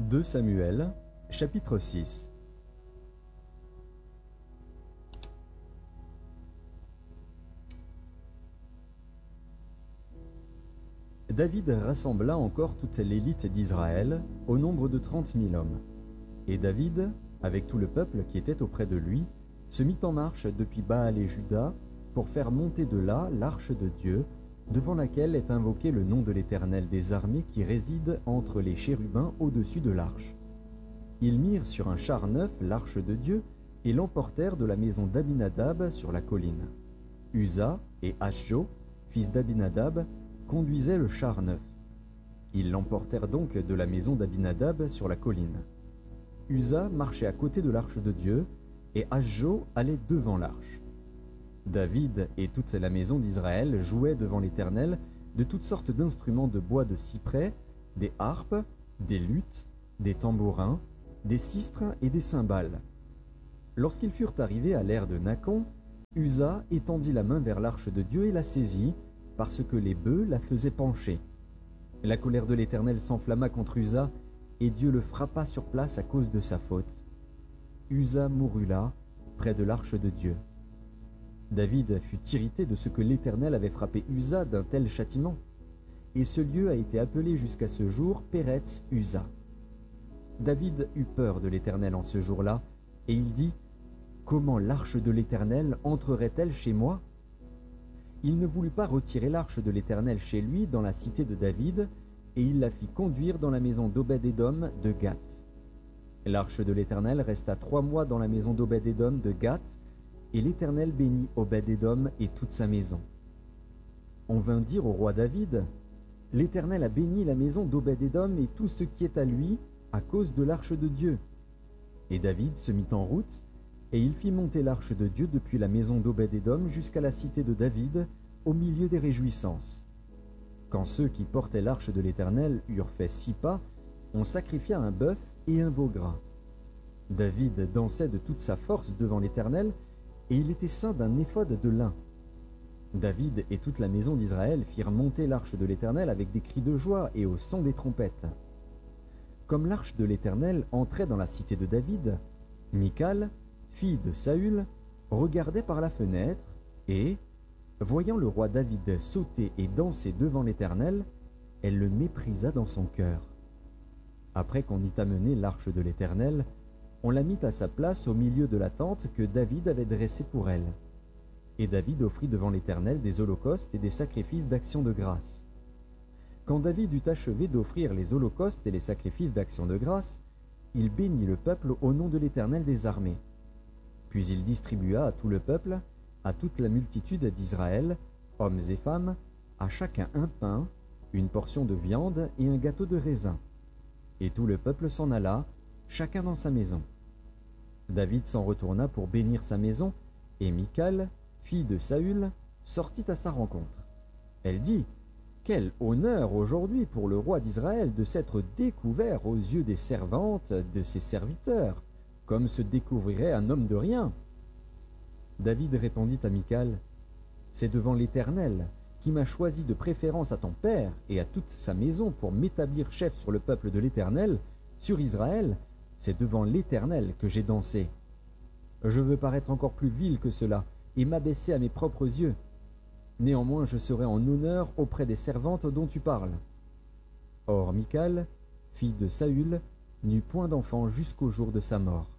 2 Samuel, chapitre 6. David rassembla encore toute l'élite d'Israël, au nombre de 30 000 hommes. Et David, avec tout le peuple qui était auprès de lui, se mit en marche depuis Baal et Juda, pour faire monter de là l'arche de Dieu, devant laquelle est invoqué le nom de l'Éternel des armées qui réside entre les chérubins au-dessus de l'arche. Ils mirent sur un char neuf l'arche de Dieu et l'emportèrent de la maison d'Abinadab sur la colline. Uza et Ashjo, fils d'Abinadab, conduisaient le char neuf. Ils l'emportèrent donc de la maison d'Abinadab sur la colline. Uza marchait à côté de l'arche de Dieu, et Ashjo allait devant l'arche. David et toute la maison d'Israël jouaient devant l'Éternel de toutes sortes d'instruments de bois de cyprès, des harpes, des luths, des tambourins, des sistres et des cymbales. Lorsqu'ils furent arrivés à l'ère de Nacon, Uza étendit la main vers l'arche de Dieu et la saisit, parce que les bœufs la faisaient pencher. La colère de l'Éternel s'enflamma contre Uza, et Dieu le frappa sur place à cause de sa faute. Uza mourut là, près de l'arche de Dieu. David fut irrité de ce que l'Éternel avait frappé Uza d'un tel châtiment, et ce lieu a été appelé jusqu'à ce jour Péretz Uza. David eut peur de l'Éternel en ce jour-là, et il dit : « Comment l'arche de l'Éternel entrerait-elle chez moi ?» Il ne voulut pas retirer l'arche de l'Éternel chez lui dans la cité de David, et il la fit conduire dans la maison d'Obed-Édom de Gath. L'arche de l'Éternel resta 3 mois dans la maison d'Obed-Édom de Gath, et l'Éternel bénit Obed-Édom et toute sa maison. On vint dire au roi David : « L'Éternel a béni la maison d'Obed-Édom et tout ce qui est à lui, à cause de l'arche de Dieu. » Et David se mit en route, et il fit monter l'arche de Dieu depuis la maison d'Obed-Édom jusqu'à la cité de David, au milieu des réjouissances. Quand ceux qui portaient l'arche de l'Éternel eurent fait 6 pas, on sacrifia un bœuf et un veau gras. David dansait de toute sa force devant l'Éternel, et il était ceint d'un éphod de lin. David et toute la maison d'Israël firent monter l'arche de l'Éternel avec des cris de joie et au son des trompettes. Comme l'arche de l'Éternel entrait dans la cité de David, Michal, fille de Saül, regardait par la fenêtre, et, voyant le roi David sauter et danser devant l'Éternel, elle le méprisa dans son cœur. Après qu'on eut amené l'arche de l'Éternel, on la mit à sa place au milieu de la tente que David avait dressée pour elle. Et David offrit devant l'Éternel des holocaustes et des sacrifices d'action de grâce. Quand David eut achevé d'offrir les holocaustes et les sacrifices d'action de grâce, il bénit le peuple au nom de l'Éternel des armées. Puis il distribua à tout le peuple, à toute la multitude d'Israël, hommes et femmes, à chacun un pain, une portion de viande et un gâteau de raisin. Et tout le peuple s'en alla, chacun dans sa maison. David s'en retourna pour bénir sa maison, et Michal, fille de Saül, sortit à sa rencontre. Elle dit : « Quel honneur aujourd'hui pour le roi d'Israël de s'être découvert aux yeux des servantes de ses serviteurs, comme se découvrirait un homme de rien. » David répondit à Michal : « C'est devant l'Éternel, qui m'a choisi de préférence à ton père et à toute sa maison pour m'établir chef sur le peuple de l'Éternel, sur Israël, c'est devant l'Éternel que j'ai dansé. Je veux paraître encore plus vil que cela et m'abaisser à mes propres yeux. Néanmoins, je serai en honneur auprès des servantes dont tu parles. » Or Michal, fille de Saül, n'eut point d'enfant jusqu'au jour de sa mort.